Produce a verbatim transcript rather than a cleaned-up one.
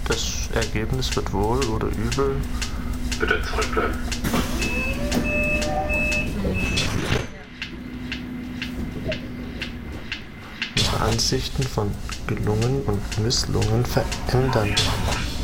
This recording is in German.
Das Ergebnis wird wohl oder übel. Bitte zurückbleiben. Unsere Ansichten von gelungen und Misslungen verändern.